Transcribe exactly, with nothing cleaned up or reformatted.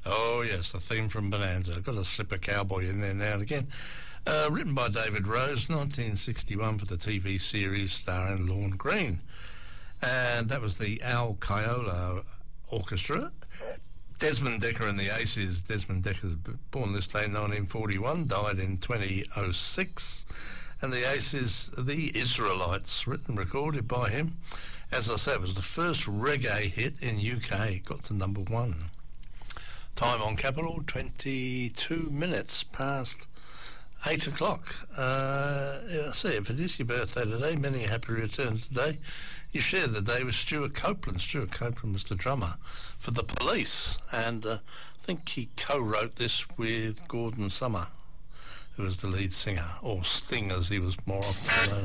Oh, yes, the theme from Bonanza. Got to slip a cowboy in there now and again. Uh, written by David Rose, nineteen sixty-one, for the T V series starring Lorne Greene. And that was the Al Caiola Orchestra. Desmond Dekker and the Aces. Desmond Dekker was born this day in nineteen forty-one, died in twenty oh six. And the Aces, the Israelites, written and recorded by him. As I said, it was the first reggae hit in U K. Got to number one. Time on Capital, twenty-two minutes past eight o'clock. Uh, I see, if it is your birthday today, many happy returns today. You shared the day with Stuart Copeland. Stuart Copeland was the drummer for The Police, and uh, I think he co-wrote this with Gordon Summer, who was the lead singer, or Sting as he was more often known.